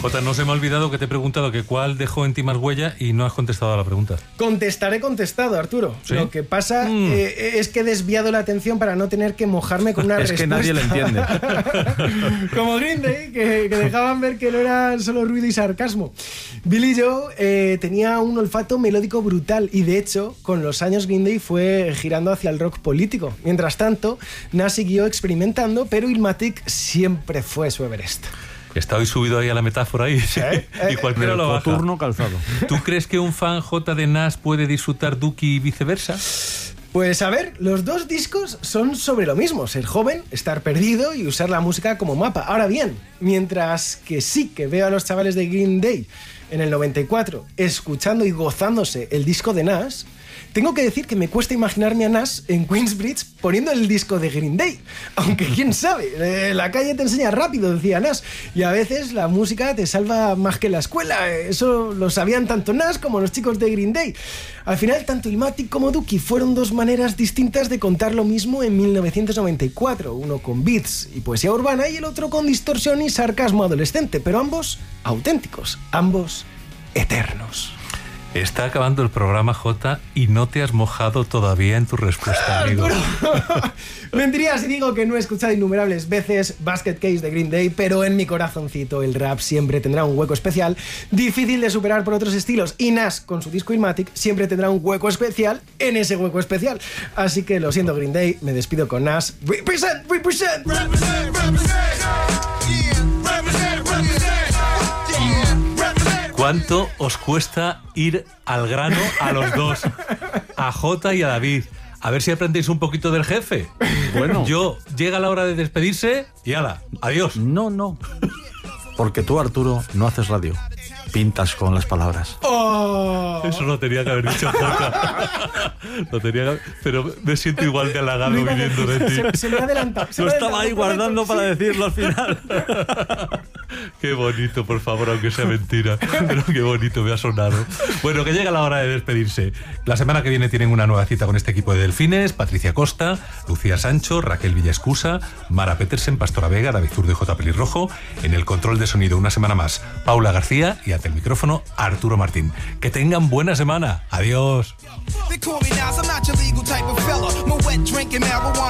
Jota, no se me ha olvidado que te he preguntado que cuál dejó en ti más huella y no has contestado a la pregunta. Contestado, Arturo. ¿Sí? Lo que pasa es que he desviado la atención para no tener que mojarme con una respuesta. Es que nadie le entiende. Como Green Day, que dejaban ver que no era solo ruido y sarcasmo. Billy Joe tenía un olfato melódico brutal y, de hecho, con los años Green Day fue girando hacia el rock político. Mientras tanto, Nas siguió experimentando, pero Illmatic siempre fue su Everest. Está hoy subido ahí a la metáfora ahí. Y cualquiera lo baja. Coturno calzado. ¿Tú crees que un fan J de Nas puede disfrutar Duki y viceversa? Pues a ver, los dos discos son sobre lo mismo: ser joven, estar perdido y usar la música como mapa. Ahora bien, mientras que sí que veo a los chavales de Green Day en el 94 escuchando y gozándose el disco de Nas, tengo que decir que me cuesta imaginarme a Nas en Queensbridge poniendo el disco de Green Day. Aunque quién sabe, la calle te enseña rápido, decía Nas, y a veces la música te salva más que la escuela. Eso lo sabían tanto Nas como los chicos de Green Day. Al final, tanto Illmatic como Dookie fueron dos maneras distintas de contar lo mismo en 1994, uno con beats y poesía urbana y el otro con distorsión y sarcasmo adolescente, pero ambos auténticos, ambos eternos. Está acabando el programa, J, y no te has mojado todavía en tu respuesta, amigo. Mentiría si digo que no he escuchado innumerables veces Basket Case de Green Day, pero en mi corazoncito el rap siempre tendrá un hueco especial, difícil de superar por otros estilos, y Nas, con su disco Illmatic, siempre tendrá un hueco especial en ese hueco especial. Así que lo siento, Green Day, me despido con Nas. Represent! Represent, represent, yeah, represent, represent. ¿Cuánto os cuesta ir al grano a los dos? A Jota y a David. A ver si aprendéis un poquito del jefe. Bueno. Llega la hora de despedirse y hala, adiós. No. Porque tú, Arturo, no haces radio. Pintas con las palabras. ¡Oh! Eso lo tenía que haber dicho Jota. Pero me siento igual de halagado viniendo de ti. Se me ha adelantado. Lo estaba ahí guardando para decirlo al final. Qué bonito, por favor, aunque sea mentira. Pero qué bonito me ha sonado. Bueno, que llega la hora de despedirse. La semana que viene tienen una nueva cita con este equipo de delfines: Patricia Costa, Lucía Sancho, Raquel Villaescusa, Mara Petersen, Pastora Vega, David Zurdo y J. Pelirrojo. En el control de sonido, una semana más, Paula García, y ante el micrófono, Arturo Martín. Que tengan buena semana. Adiós.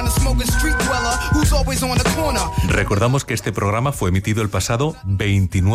Recordamos que este programa fue emitido el pasado 29